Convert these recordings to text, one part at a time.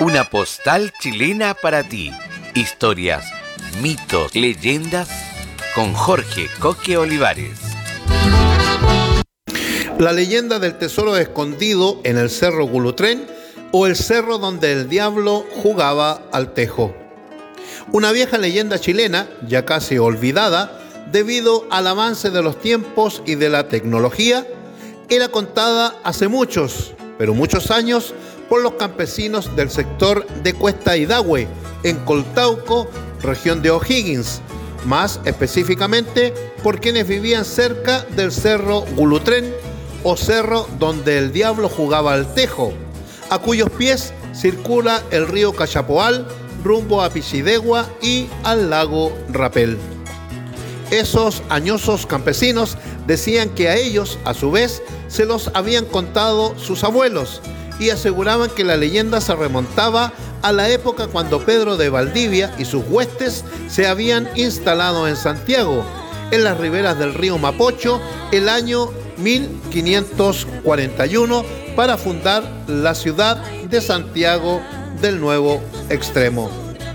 Una postal chilena para ti. Historias, mitos, leyendas con Jorge Coque Olivares. La leyenda del tesoro escondido en el Cerro Gulutrén o el cerro donde el diablo jugaba al tejo. Una vieja leyenda chilena, ya casi olvidada, debido al avance de los tiempos y de la tecnología, era contada hace muchos, pero muchos años, por los campesinos del sector de Cuesta Hidahue, en Coltauco, región de O'Higgins, más específicamente por quienes vivían cerca del Cerro Gulutrén o cerro donde el diablo jugaba al tejo, a cuyos pies circula el río Cachapoal rumbo a Pichidegua y al lago Rapel. Esos añosos campesinos decían que a ellos, a su vez, se los habían contado sus abuelos y aseguraban que la leyenda se remontaba a la época cuando Pedro de Valdivia y sus huestes se habían instalado en Santiago, en las riberas del río Mapocho, el año 1541, para fundar la ciudad de Santiago del Nuevo Extremo.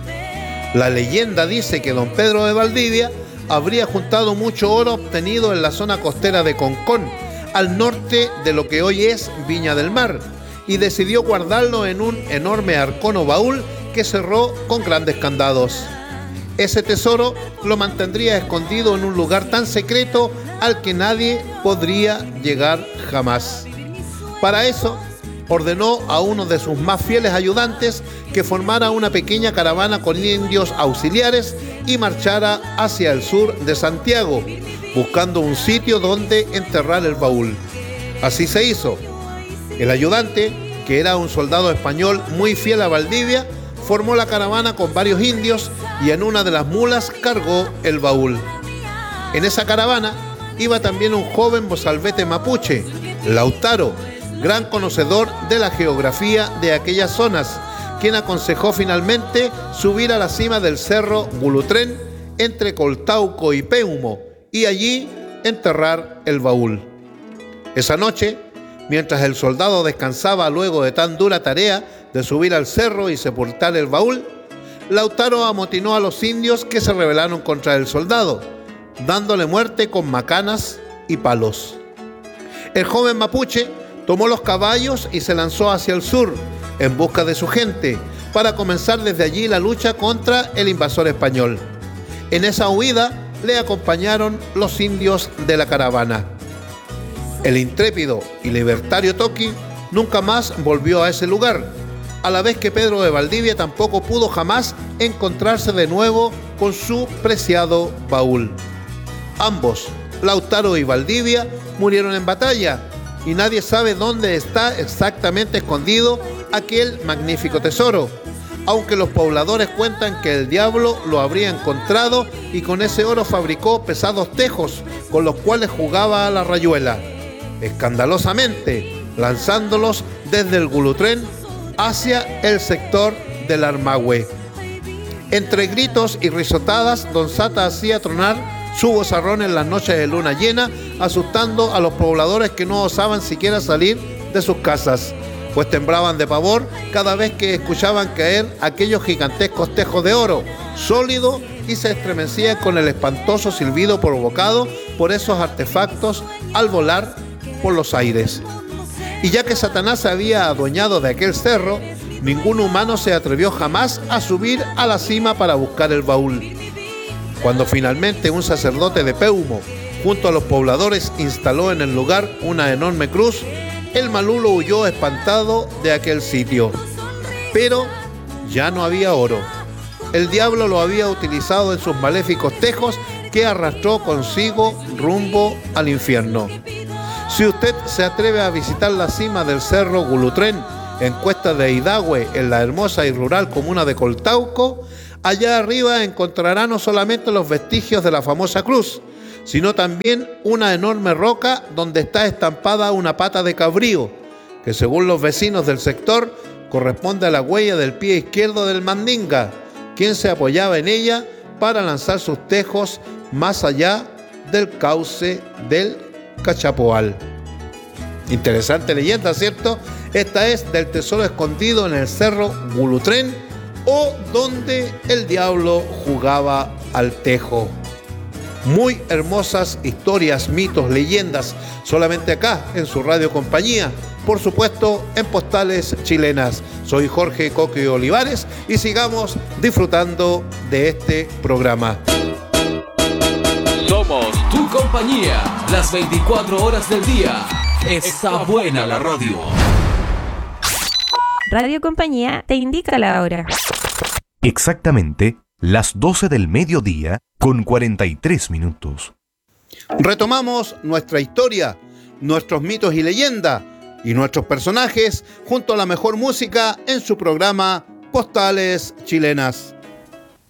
La leyenda dice que don Pedro de Valdivia habría juntado mucho oro obtenido en la zona costera de Concón, al norte de lo que hoy es Viña del Mar, y decidió guardarlo en un enorme arcón o baúl que cerró con grandes candados. Ese tesoro lo mantendría escondido en un lugar tan secreto al que nadie podría llegar jamás. Para eso, ordenó a uno de sus más fieles ayudantes que formara una pequeña caravana con indios auxiliares y marchara hacia el sur de Santiago, buscando un sitio donde enterrar el baúl. Así se hizo. El ayudante, que era un soldado español muy fiel a Valdivia, formó la caravana con varios indios y en una de las mulas cargó el baúl. En esa caravana iba también un joven mozalbete mapuche, Lautaro, gran conocedor de la geografía de aquellas zonas, quien aconsejó finalmente subir a la cima del Cerro Gulutrén entre Coltauco y Peumo y allí enterrar el baúl. Esa noche, mientras el soldado descansaba luego de tan dura tarea de subir al cerro y sepultar el baúl, Lautaro amotinó a los indios que se rebelaron contra el soldado, dándole muerte con macanas y palos. El joven mapuche tomó los caballos y se lanzó hacia el sur, en busca de su gente, para comenzar desde allí la lucha contra el invasor español. En esa huida le acompañaron los indios de la caravana. El intrépido y libertario Toqui nunca más volvió a ese lugar, a la vez que Pedro de Valdivia tampoco pudo jamás encontrarse de nuevo con su preciado baúl. Ambos, Lautaro y Valdivia, murieron en batalla y nadie sabe dónde está exactamente escondido aquel magnífico tesoro, aunque los pobladores cuentan que el diablo lo habría encontrado y con ese oro fabricó pesados tejos con los cuales jugaba a la rayuela, escandalosamente lanzándolos desde el Gulutrén hacia el sector del Armagüe. Entre gritos y risotadas, don Sata hacía tronar su vozarrón en las noches de luna llena, asustando a los pobladores que no osaban siquiera salir de sus casas, pues temblaban de pavor cada vez que escuchaban caer aquellos gigantescos tejos de oro, sólido, y se estremecían con el espantoso silbido provocado por esos artefactos al volar por los aires. Y ya que Satanás se había adueñado de aquel cerro, ningún humano se atrevió jamás a subir a la cima para buscar el baúl. Cuando finalmente un sacerdote de Peumo, junto a los pobladores, instaló en el lugar una enorme cruz, el malulo huyó espantado de aquel sitio. Pero ya no había oro. El diablo lo había utilizado en sus maléficos tejos que arrastró consigo rumbo al infierno. Si usted se atreve a visitar la cima del Cerro Gulutrén, en Cuesta de Hidahue, en la hermosa y rural comuna de Coltauco, allá arriba encontrará no solamente los vestigios de la famosa cruz, sino también una enorme roca donde está estampada una pata de cabrío, que según los vecinos del sector corresponde a la huella del pie izquierdo del mandinga, quien se apoyaba en ella para lanzar sus tejos más allá del cauce del Cachapoal. Interesante leyenda, ¿cierto? Esta es del tesoro escondido en el cerro Gulutrén o donde el diablo jugaba al tejo. Muy hermosas historias, mitos, leyendas, solamente acá en su radio compañía, por supuesto en Postales Chilenas. Soy Jorge Coque Olivares y sigamos disfrutando de este programa. Somos tu compañía, las 24 horas del día. Está buena la radio. Radio Compañía te indica la hora. Exactamente las 12 del mediodía con 43 minutos. Retomamos nuestra historia, nuestros mitos y leyendas y nuestros personajes junto a la mejor música en su programa Postales Chilenas.